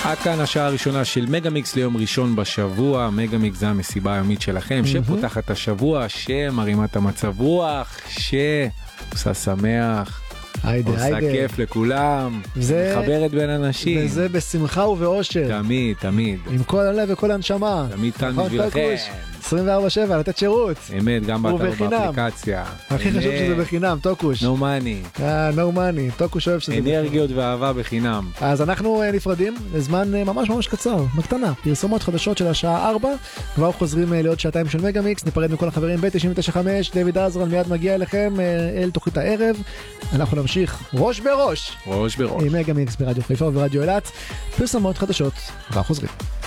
עד כאן השעה הראשונה של מגה-מיקס ליום ראשון בשבוע. מגה-מיקס זה המסיבה היומית שלכם, שפותחת השבוע, שמרימה את המצב רוח, שעושה שמח, עושה כיף לכולם, מחברת בין אנשים. וזה בשמחה ובאושר. תמיד, תמיד. עם כל הלב וכל הנשמה. תמיד כאן בשבילכם. 24/7, לתת שירות. אמת, גם באתר באפליקציה. הכי חשוב שזה בחינם, טוקוש. No money. No money, טוקוש אוהב שזה בחינם. אנרגיות ואהבה בחינם. אז אנחנו נפרדים לזמן ממש קצר, בקטנה. פרסומות חדשות של השעה 4, כבר חוזרים לעוד שעתיים של מגה-מיקס, ניפרד מכל החברים ב-99.5, דיוויד עזרן מיד מגיע אליכם אל תוכנית הערב. אנחנו נמשיך ראש בראש. ראש בראש. עם מגה-מיקס ברדיו חיפה וברדיו אילת. פרסומות חדשות, כבר חוזרים.